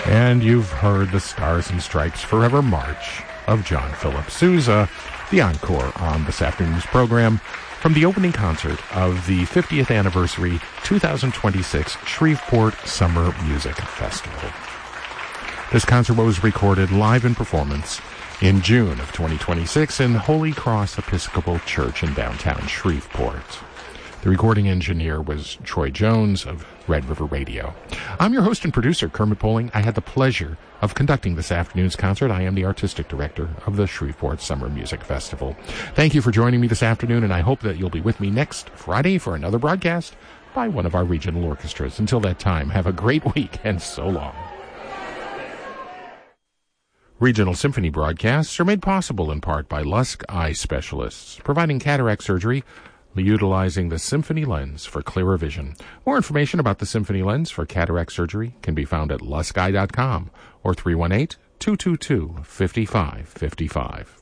And you've heard the Stars and Stripes Forever March of John Philip Sousa, the encore on this afternoon's program from the opening concert of the 50th anniversary 2026 Shreveport Summer Music Festival. This concert was recorded live in performance in June of 2026 in Holy Cross Episcopal Church in downtown Shreveport. The recording engineer was Troy Jones of Red River Radio. I'm your host and producer, Kermit Poling. I had the pleasure of conducting this afternoon's concert. I am the artistic director of the Shreveport Summer Music Festival. Thank you for joining me this afternoon, and I hope that you'll be with me next Friday for another broadcast by one of our regional orchestras. Until that time, have a great week, and so long. Regional symphony broadcasts are made possible in part by Lusk Eye Specialists, providing cataract surgery utilizing the Symphony Lens for clearer vision. More information about the Symphony Lens for cataract surgery can be found at luskeye.com or 318-222-5555.